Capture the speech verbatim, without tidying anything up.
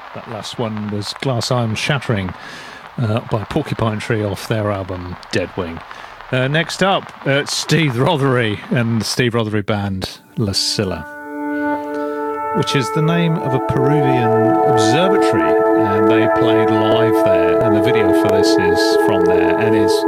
That last one was Glass Arm Shattering uh, by Porcupine Tree off their album Deadwing. Uh, next up, uh, Steve Rothery and the Steve Rothery band La Silla, which is the name of a Peruvian observatory, and they played live there, and the video for this is from there and is